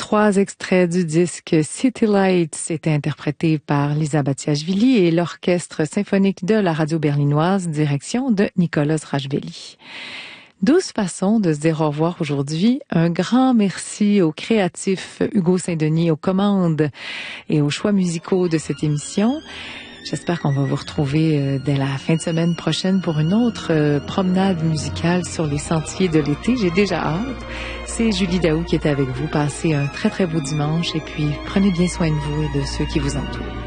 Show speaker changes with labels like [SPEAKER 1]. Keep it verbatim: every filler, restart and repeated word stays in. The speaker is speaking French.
[SPEAKER 1] trois extraits du disque City Lights. C'était interprété par Lisa Batiashvili et l'Orchestre symphonique de la radio berlinoise, direction de Nicolas Rachveli. Douze façons de se dire au revoir aujourd'hui. Un grand merci au créatif Hugo Saint-Denis, aux commandes et aux choix musicaux de cette émission. J'espère qu'on va vous retrouver dès la fin de semaine prochaine pour une autre promenade musicale sur les sentiers de l'été. J'ai déjà hâte. C'est Julie Daou qui est avec vous. Passez un très très beau dimanche et puis prenez bien soin de vous et de ceux qui vous entourent.